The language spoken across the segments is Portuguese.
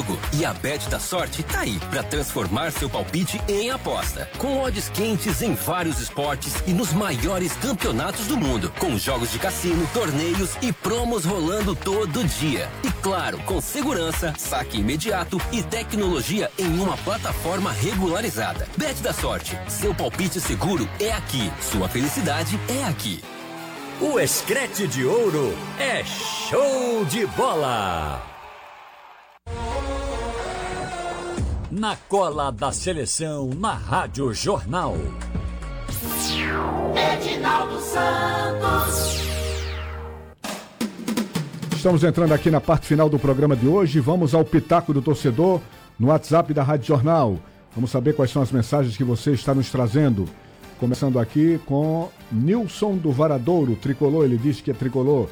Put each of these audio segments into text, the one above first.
jogo. E a Bet da Sorte tá aí pra transformar seu palpite em aposta. Com odds quentes em vários esportes e nos maiores campeonatos do mundo. Com jogos de cassino, torneios e promos rolando todo dia. E claro, com segurança, saque imediato e tecnologia em uma plataforma regularizada. Bet da Sorte. Seu palpite seguro é aqui. Sua felicidade é aqui. O Escrete de Ouro é show de bola! Na cola da seleção, na Rádio Jornal. Edinaldo Santos. Estamos entrando aqui na parte final do programa de hoje. Vamos ao Pitaco do Torcedor no WhatsApp da Rádio Jornal. Vamos saber quais são as mensagens que você está nos trazendo. Começando aqui com Nilson do Varadouro, tricolor, ele disse que é tricolor.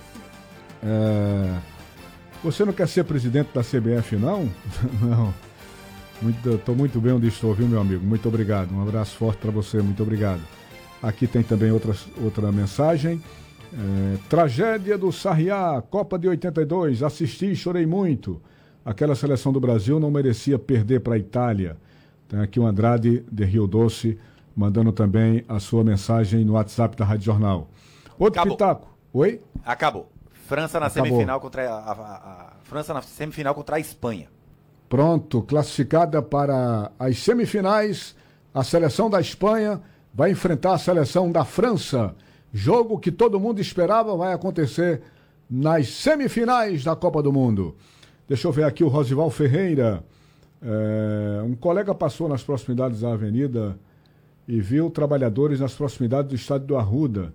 Você não quer ser presidente da CBF, não? Não. Estou muito bem onde estou, viu, meu amigo? Muito obrigado. Um abraço forte para você, muito obrigado. Aqui tem também outra mensagem. Tragédia do Sarriá, Copa de 82, assisti e chorei muito. Aquela seleção do Brasil não merecia perder para a Itália. Tem aqui o Andrade de Rio Doce, mandando também a sua mensagem no WhatsApp da Rádio Jornal. Outro Acabou. Pitaco. Oi? Acabou. França na semifinal contra França na semifinal contra a Espanha. Pronto, classificada para as semifinais, a seleção da Espanha vai enfrentar a seleção da França. Jogo que todo mundo esperava vai acontecer nas semifinais da Copa do Mundo. Deixa eu ver aqui o Rosival Ferreira. Um colega passou nas proximidades da avenida e viu trabalhadores nas proximidades do estádio do Arruda.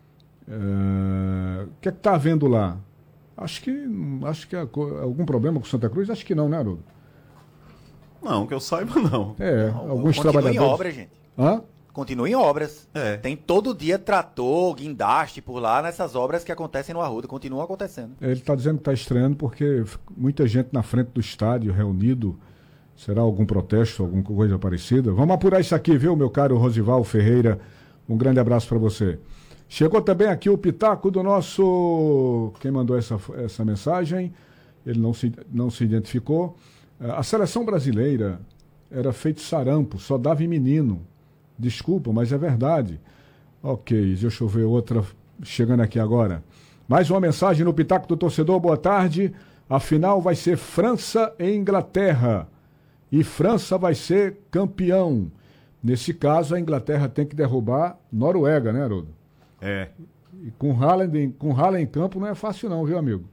O que é que está havendo lá? Acho que é algum problema com Santa Cruz? Acho que não, né, Haroldo? Não, que eu saiba, não. Alguns trabalhadores... Continua em obras, gente. Hã? Continua em obras. Tem todo dia trator, guindaste por lá nessas obras que acontecem no Arruda. Continuam acontecendo. Ele está dizendo que está estranhando porque muita gente na frente do estádio reunido. Será algum protesto, alguma coisa parecida? Vamos apurar isso aqui, viu, meu caro Rosival Ferreira? Um grande abraço para você. Chegou também aqui o pitaco do nosso... Quem mandou essa mensagem? Ele não se identificou. A seleção brasileira era feito sarampo, só dava em menino. Desculpa, mas é verdade. Ok, deixa eu ver outra chegando aqui agora. Mais uma mensagem no Pitaco do Torcedor, boa tarde. A final vai ser França e Inglaterra. E França vai ser campeão. Nesse caso, a Inglaterra tem que derrubar Noruega, né, Haroldo? E com Haaland em campo não é fácil não, viu, amigo?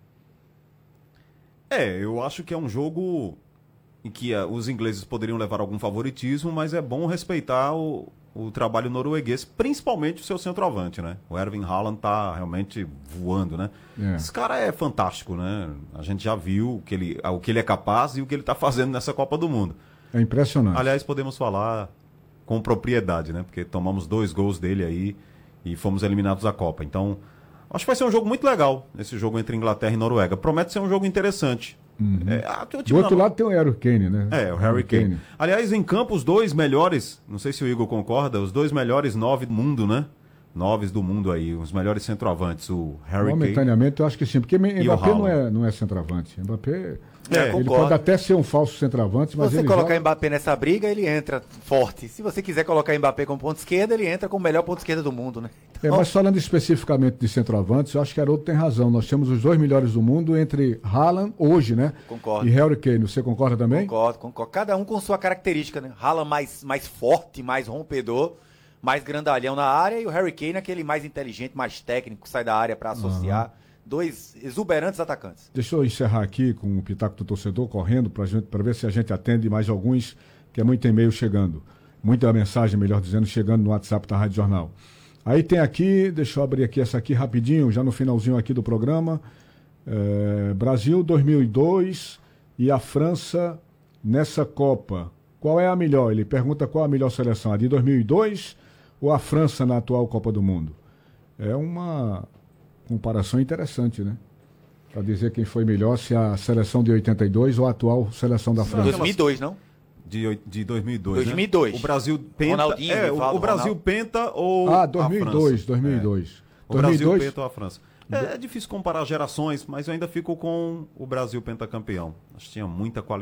Eu acho que é um jogo em que os ingleses poderiam levar algum favoritismo, mas é bom respeitar o trabalho norueguês, principalmente o seu centroavante, né? O Erling Haaland tá realmente voando, né? Esse cara é fantástico, né? A gente já viu o que ele é capaz e o que ele tá fazendo nessa Copa do Mundo. É impressionante. Aliás, podemos falar com propriedade, né? Porque tomamos 2 gols dele aí e fomos eliminados da Copa. Então, acho que vai ser um jogo muito legal, esse jogo entre Inglaterra e Noruega. Promete ser um jogo interessante. Uhum. Do outro lado tem o Harry Kane, né? O Harry Kane. Aliás, em campo, os 2 melhores, não sei se o Igor concorda, os 2 melhores 9 do mundo, né? 9 do mundo aí, os melhores centroavantes, o Harry Kane. Momentaneamente, eu acho que sim, porque Mbappé não é centroavante. Mbappé, ele pode até ser um falso centroavante, mas se você colocar Mbappé nessa briga, ele entra forte. Se você quiser colocar Mbappé como ponto esquerda, ele entra como o melhor ponto esquerda do mundo, né? Então... mas falando especificamente de centroavantes, eu acho que Haroldo tem razão. Nós temos os 2 melhores do mundo entre Haaland, hoje, né? Concordo. E Harry Kane. Você concorda também? Concordo. Cada um com sua característica, né? Haaland mais forte, mais rompedor, mais grandalhão na área, e o Harry Kane aquele mais inteligente, mais técnico, sai da área para associar. 2 exuberantes atacantes. Deixa eu encerrar aqui com o Pitaco do Torcedor correndo para ver se a gente atende mais alguns, que é muito e-mail chegando. Muita mensagem, melhor dizendo, chegando no WhatsApp da Rádio Jornal. Aí tem aqui, deixa eu abrir aqui essa aqui rapidinho, já no finalzinho aqui do programa. Brasil 2002 e a França nessa Copa. Qual é a melhor? Ele pergunta qual a melhor seleção, a de 2002 ou a França na atual Copa do Mundo? É uma comparação interessante, né? Para dizer quem foi melhor, se a seleção de 82 ou a atual seleção da França. 2002, não? De 2002, 2002. Né? O Brasil penta... o Brasil penta ou 2002, a França? 2002. O Brasil penta ou a França? É difícil comparar gerações, mas eu ainda fico com o Brasil pentacampeão. Acho que tinha muita qualidade.